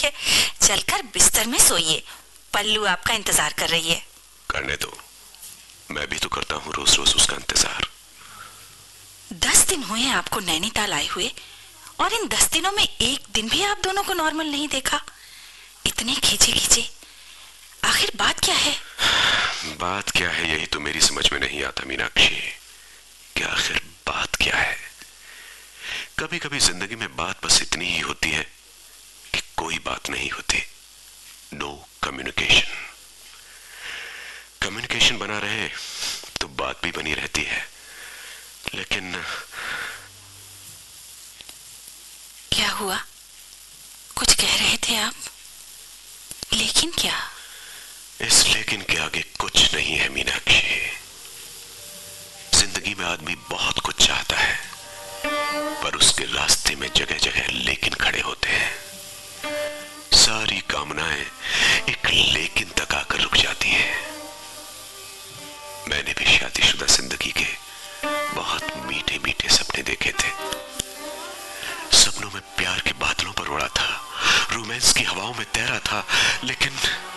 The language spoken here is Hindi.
ठीक है, चलकर बिस्तर में सोइए, पल्लू आपका इंतजार कर रही है। करने दो, मैं भी तो करता हूँ रोज रोज उसका इंतजार। 10 दिन हुए आपको नैनीताल आए हुए, और इन 10 दिनों में एक दिन भी आप दोनों को नॉर्मल नहीं देखा। इतने खींचे खींचे, आखिर बात क्या है? बात क्या है यही तो मेरी समझ में नहीं आता मीनाक्षी, कि आखिर बात क्या है। कभी कभी जिंदगी में बात बस इतनी ही होती है कि कोई बात नहीं होती। No communication. कम्युनिकेशन बना रहे तो बात भी बनी रहती है, लेकिन क्या हुआ? कुछ कह रहे थे आप, लेकिन क्या? इस लेकिन के आगे कुछ नहीं है मीनाक्षी। जिंदगी में आदमी बहुत कुछ चाहता है, पर उसके रास्ते में जगह जगह लेकिन खड़े होते हैं। सारी कामनाएं एक लेकिन तक आकर रुक जाती हैं। मैंने भी शादीशुदा जिंदगी के बहुत मीठे मीठे सपने देखे थे। सपनों में प्यार के बादलों पर उड़ा था, रोमांस की हवाओं में तैरा था, लेकिन